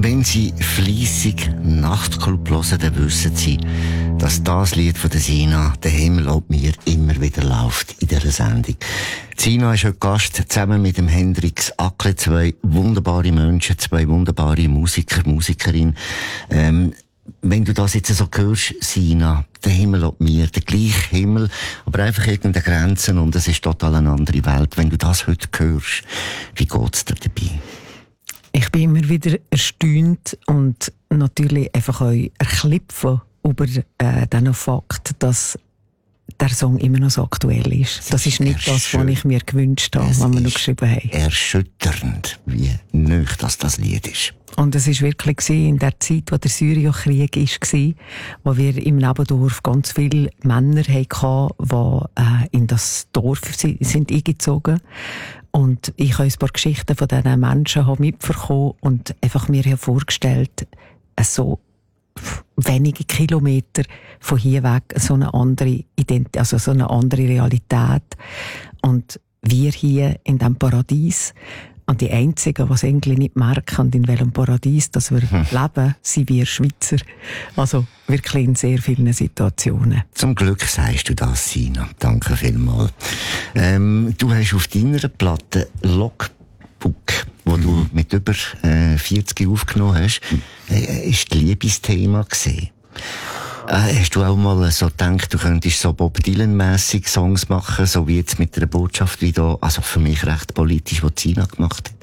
Wenn Sie fleissig Nachtclub hören, dann wissen Sie, dass das Lied von der Sina, «Der Himmel ob mir», immer wieder läuft in dieser Sendung. Sina ist heute Gast, zusammen mit dem Hendrix Ackle, zwei wunderbare Menschen, zwei wunderbare Musiker, Musikerinnen. Wenn du das jetzt so hörst, Sina, «Der Himmel ob mir», der gleiche Himmel, aber einfach irgendeine Grenzen und es ist total eine andere Welt. Wenn du das heute hörst, wie geht's dir dabei? Ich bin immer wieder erstaunt und natürlich einfach auch erschlüpfen über den Fakt, dass der Song immer noch so aktuell ist. Das ist nicht das, was ich mir gewünscht habe, was wir noch geschrieben haben. Erschütternd, wie nöch das Lied ist. Und es war wirklich in der Zeit, wo der Syrienkrieg war, wo wir im Nebendorf ganz viele Männer hatten, die in das Dorf sind eingezogen. Und ich habe ein paar Geschichten von diesen Menschen mitbekommen und einfach mir vorgestellt, so wenige Kilometer von hier weg so eine andere so eine andere Realität. Und wir hier in diesem Paradies, und die Einzigen, die es irgendwie nicht merken, in welchem Paradies dass wir leben, sind wir Schweizer. Also wirklich in sehr vielen Situationen. Zum Glück sagst du das, Sina. Danke vielmals. Du hast auf deiner Platte Logbook, wo du mit über 40 aufgenommen hast, ist die Liebesthema gesehen. Hast du auch mal so gedacht, du könntest so Bob Dylan-mässig Songs machen, so wie jetzt mit einer Botschaft wie da, also für mich recht politisch, was Sina gemacht hat?